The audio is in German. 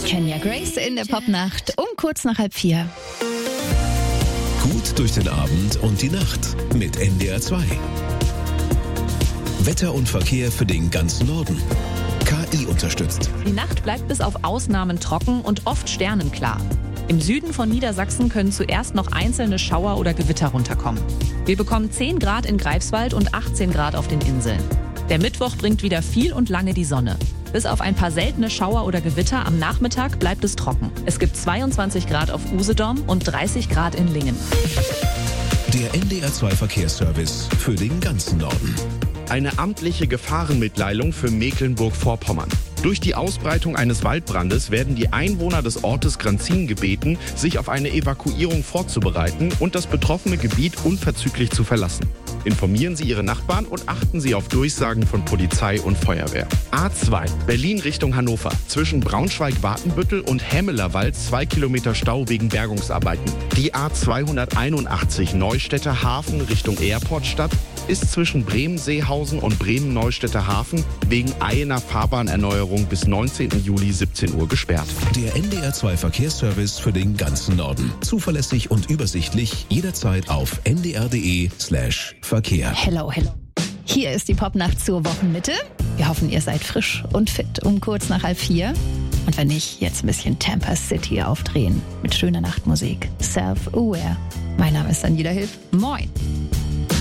Kenya Grace in der Popnacht um kurz nach 3:30. Gut durch den Abend und die Nacht mit NDR 2. Wetter und Verkehr für den ganzen Norden. KI unterstützt. Die Nacht bleibt bis auf Ausnahmen trocken und oft sternenklar. Im Süden von Niedersachsen können zuerst noch einzelne Schauer oder Gewitter runterkommen. Wir bekommen 10 Grad in Greifswald und 18 Grad auf den Inseln. Der Mittwoch bringt wieder viel und lange die Sonne. Bis auf ein paar seltene Schauer oder Gewitter am Nachmittag bleibt es trocken. Es gibt 22 Grad auf Usedom und 30 Grad in Lingen. Der NDR 2 Verkehrsservice für den ganzen Norden. Eine amtliche Gefahrenmitteilung für Mecklenburg-Vorpommern. Durch die Ausbreitung eines Waldbrandes werden die Einwohner des Ortes Granzin gebeten, sich auf eine Evakuierung vorzubereiten und das betroffene Gebiet unverzüglich zu verlassen. Informieren Sie Ihre Nachbarn und achten Sie auf Durchsagen von Polizei und Feuerwehr. A2, Berlin Richtung Hannover. Zwischen Braunschweig-Watenbüttel und Hämelerwald 2 Kilometer Stau wegen Bergungsarbeiten. Die A281 Neustädter Hafen Richtung Airportstadt ist zwischen Bremen-Seehausen und Bremen-Neustädter Hafen wegen einer Fahrbahnerneuerung bis 19. Juli 17 Uhr gesperrt. Der NDR 2 Verkehrsservice für den ganzen Norden. Zuverlässig und übersichtlich jederzeit auf ndr.de/Verkehr. Hello. Hier ist die Popnacht zur Wochenmitte. Wir hoffen, ihr seid frisch und fit um kurz nach 3:30. Und wenn nicht, jetzt ein bisschen Tampa City aufdrehen mit schöner Nachtmusik. Self-Aware. Mein Name ist Daniela Hilf. Moin.